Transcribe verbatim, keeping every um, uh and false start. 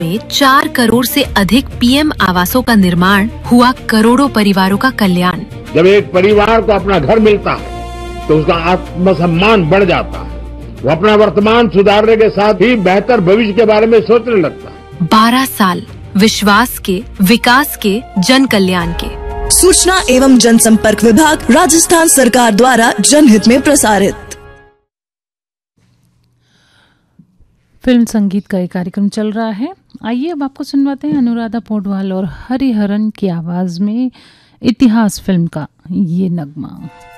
में चार करोड़ से अधिक पीएम आवासों का निर्माण हुआ, करोड़ों परिवारों का कल्याण। जब एक परिवार को अपना घर मिलता है तो उसका आत्मसम्मान बढ़ जाता है, वो अपना वर्तमान सुधारने के साथ ही बेहतर भविष्य के बारे में सोचने लगता है। बारह साल विश्वास के, विकास के, जन कल्याण के। सूचना एवं जनसंपर्क विभाग, राजस्थान सरकार द्वारा जनहित में प्रसारित। फिल्म संगीत का एक कार्यक्रम चल रहा है। आइए अब आपको सुनवाते हैं अनुराधा पौडवाल और हरिहरन की आवाज में इतिहास फिल्म का ये नगमा।